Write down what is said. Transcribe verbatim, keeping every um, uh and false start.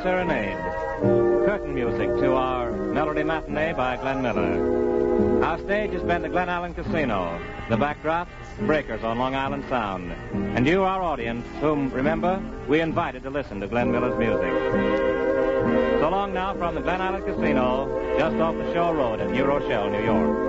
Serenade. Curtain music to our Melody Matinee by Glenn Miller. Our stage has been the Glen Allen Casino. The backdrop, breakers on Long Island Sound. And you, our audience, whom, remember, we invited to listen to Glenn Miller's music. So long now from the Glen Allen Casino, just off the Shore Road at New Rochelle, New York.